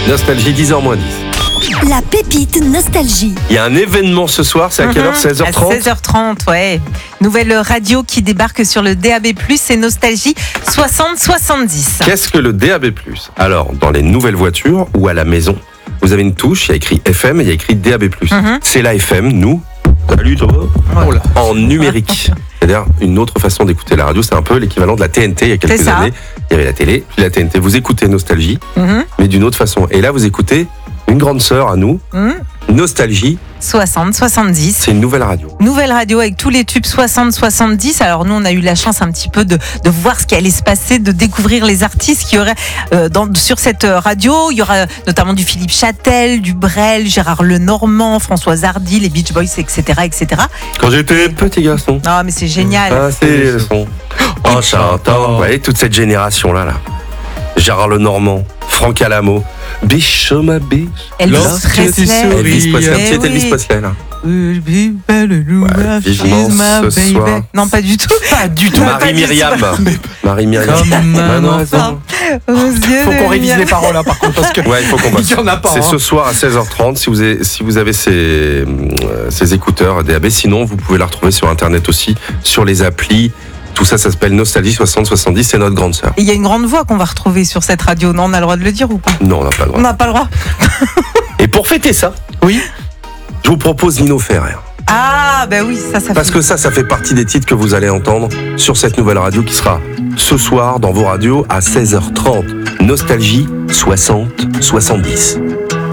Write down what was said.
Nostalgie, 10h moins 10. La pépite nostalgie. Il y a un événement ce soir, c'est à quelle heure? 16h30 À 16h30, ouais. Nouvelle radio qui débarque sur le DAB+, c'est Nostalgie 60-70. Qu'est-ce que le DAB+? Alors, dans les nouvelles voitures ou à la maison, vous avez une touche, il y a écrit FM et il y a écrit DAB+. C'est la FM, nous, salut toi, en numérique. C'est-à-dire une autre façon d'écouter la radio, c'est un peu l'équivalent de la TNT il y a quelques années. Il y avait la télé, puis la TNT. Vous écoutez Nostalgie, mais d'une autre façon. Et là, vous écoutez une grande sœur à nous, Nostalgie. 60-70. C'est une nouvelle radio. Nouvelle radio avec tous les tubes 60-70. Alors nous, on a eu la chance un petit peu de voir ce qui allait se passer, de découvrir les artistes qui y aurait sur cette radio. Il y aura notamment du Philippe Châtel, du Brel, Gérard Lenormand, Françoise Hardy, les Beach Boys, etc. etc. Quand j'étais petit garçon. Non, mais c'est génial. Ah, c'est le son. En chantant. Vous voyez, toute cette génération-là. Gérard Lenormand, Franck Alamo, Biche ma biche. Elvis Presley. Elvis Presley. Eh Qui est oui. Elvis Presley, là? Vivement ce soir. Non, pas du tout. Pas du tout. Marie-Myriam. Marie-Myriam. Comme Mademoiselle. Faut qu'on révise les paroles là, par contre, parce que Ouais, il faut qu'on passe. il y en a pas. C'est ce soir à 16h30 si vous avez ces écouteurs DAB. Sinon, vous pouvez la retrouver sur Internet aussi, sur les applis. Tout ça, ça s'appelle Nostalgie 60-70. C'est notre grande sœur. Et il y a une grande voix qu'on va retrouver sur cette radio. Non, on a le droit de le dire ou pas? Non, on n'a pas le On droit. n'a pas le droit. Et pour fêter ça, Oui. je vous propose Nino Ferrer. Ah, ben oui, ça Parce fait. que ça fait partie des titres que vous allez entendre sur cette nouvelle radio qui sera ce soir dans vos radios à 16h30. Nostalgie 60-70.